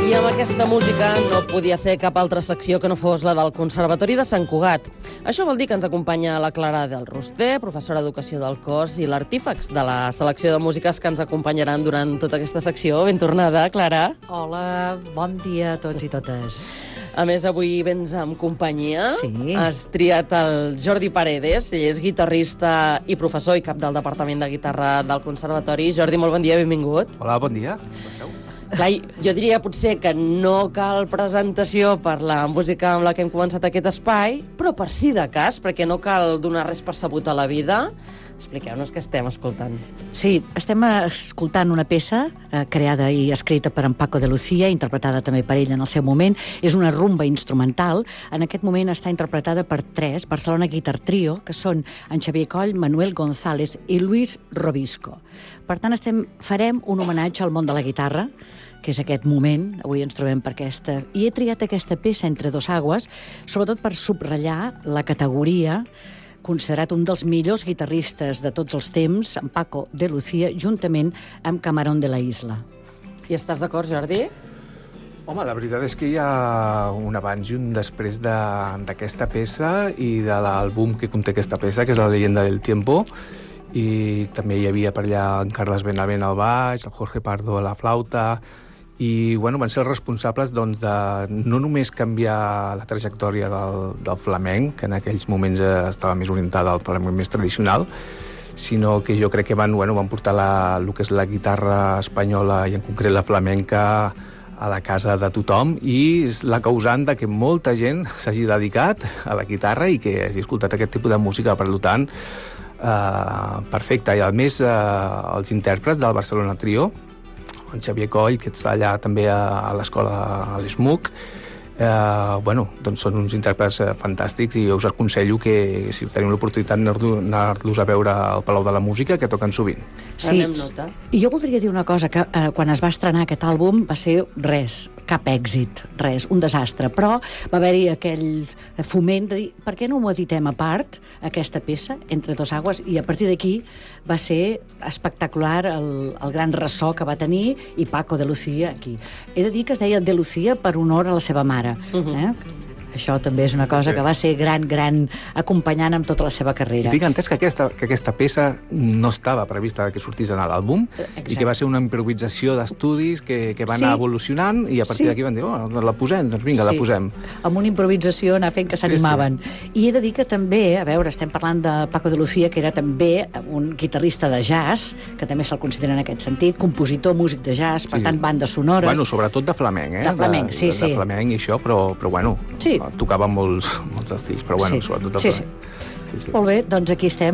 I amb aquesta música no podia ser cap altra secció que no fos la del Conservatori de Sant Cugat. Això vol dir que ens acompanya la Clara del Roster, professora d'Educació del Cos, i l'Artífex de la selecció de músiques que ens acompanyaran durant tota aquesta secció. Ben tornada, Clara. Hola, bon dia a tots i totes. A més, avui vens amb companyia. Sí. Has triat el Jordi Paredes, ell és guitarrista i professor i cap del Departament de Guitarra del Conservatori. Jordi, molt bon dia, benvingut. Hola, bon dia. Com esteu? Clar, jo diria potser que no cal presentació per la música amb la que hem començat aquest espai, però per si de cas, perquè no cal donar res per sabut a la vida, expliqueu-nos què estem escoltant. Sí, estem escoltant una peça creada i escrita per en Paco de Lucía, interpretada també per ell en el seu moment. És una rumba instrumental. En aquest moment està interpretada per tres, Barcelona Guitar Trio, que són en Xavier Coll, Manuel González i Luis Robisco. Per tant, farem un homenatge al món de la guitarra, que és aquest moment, avui ens trobem per aquesta... I he triat aquesta peça entre dos aigües, sobretot per subratllar la categoria, considerat un dels millors guitarristes de tots els temps, en Paco de Lucía, juntament amb Camarón de la Isla. I estàs d'acord, Jordi? Home, la veritat és que hi ha un abans i un després d'aquesta peça i de l'àlbum que conté aquesta peça, que és La leyenda del tiempo, i també hi havia per allà en Carles Benavent al baix, el Jorge Pardo a la flauta, i bueno, van ser els responsables doncs, de no només canviar la trajectòria del flamenc, que en aquells moments estava més orientada al flamenc més tradicional, sinó que jo crec que van portar el que és la guitarra espanyola i en concret la flamenca a la casa de tothom, i és la causant de que molta gent s'hagi dedicat a la guitarra i que hagi escoltat aquest tipus de música. Per tant, perfecte. I a més, els intèrprets del Barcelona Trio, en Xavier Coll, que està allà també a l'escola a l'ESMUC, doncs són uns intèrprets fantàstics, i jo us aconsello que si teniu l'oportunitat d'anar-los a veure al Palau de la Música, que toquen sovint. Sí. Anem nota. I jo voldria dir una cosa, que quan es va estrenar aquest àlbum va ser res, cap èxit, res, un desastre, però va haver-hi aquell foment de dir, per què no ho editem a part, aquesta peça, Entre dos aigües, i a partir d'aquí va ser espectacular el gran ressò que va tenir, i Paco de Lucía aquí. He de dir que es deia de Lucía per honor a la seva mare. Això també és una cosa que va ser gran acompanyant amb tota la seva carrera. Tinc entès que aquesta peça no estava prevista que sortís en l'àlbum, i que va ser una improvisació d'estudis que va anar evolucionant, i a partir d'aquí van dir, la posem, doncs vinga, la posem. Amb una improvisació anar fent que s'animaven. I he de dir que també, a veure, estem parlant de Paco de Lucía, que era també un guitarrista de jazz, que també se'l considera en aquest sentit, compositor, músic de jazz, per tant, bandes sonores... Bueno, sobretot de flamenc, De flamenc, sí. De flamenc i això, però bueno, tocava molts estils, però bueno, sobretot de flamenc. Sí. Molt bé, doncs aquí estem.